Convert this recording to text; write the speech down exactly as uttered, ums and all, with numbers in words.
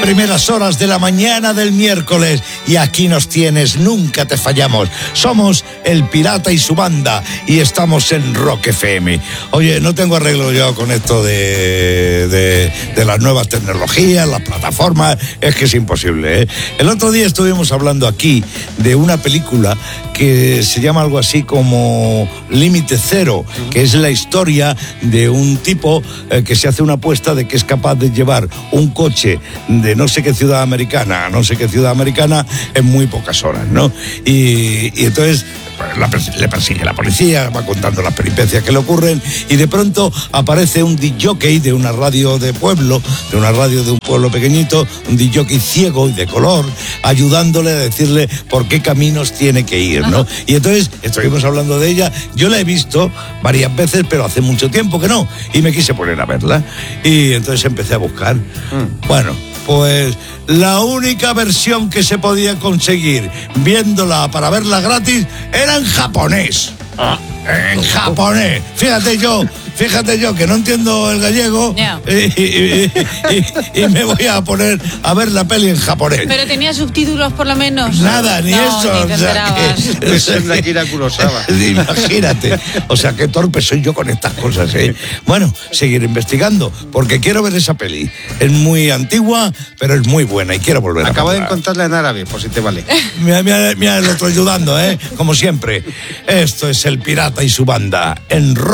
Primeras horas de la mañana del miércoles y aquí nos tienes, nunca te fallamos. Somos El Pirata y su banda y estamos en Rock F M. Oye, no tengo arreglo yo con esto de, de, de las nuevas tecnologías, las plataformas, es que es imposible, ¿eh? El otro día estuvimos hablando aquí de una película que se llama algo así como Límite Cero, que es la historia de un tipo eh, que se hace una apuesta de que es capaz de llevar un coche de no sé qué ciudad americana a no sé qué ciudad americana en muy pocas horas, ¿no? Y, y entonces la, le persigue la policía, va contando las peripecias que le ocurren y de pronto aparece un disc-jockey de una radio de pueblo, de una radio de un pueblo pequeñito, un disc-jockey ciego y de color, ayudándole a decirle por qué caminos tiene que ir, ¿no? Y entonces estuvimos hablando de ella, yo la he visto varias veces, pero hace mucho tiempo que no, y me quise poner a verla, y entonces empecé a buscar. Mm. Bueno, pues la única versión que se podía conseguir viéndola para verla gratis era en japonés. Ah. En japonés. Fíjate yo, fíjate yo que no entiendo el gallego, yeah. y, y, y, y me voy a poner a ver la peli en japonés. Pero tenía subtítulos por lo menos. Nada, ni no, eso. Ni o sea, que, Eso es la Akira Kurosawa. Imagínate. O sea, qué torpe soy yo con estas cosas, ¿eh? Bueno, seguir investigando, porque quiero ver esa peli. Es muy antigua, pero es muy buena y quiero volver Acabo a de encontrarla en árabe, por si te vale. Mira, mira, mira el otro ayudando, ¿eh? Como siempre. Esto es El Pirata y su banda en Rock.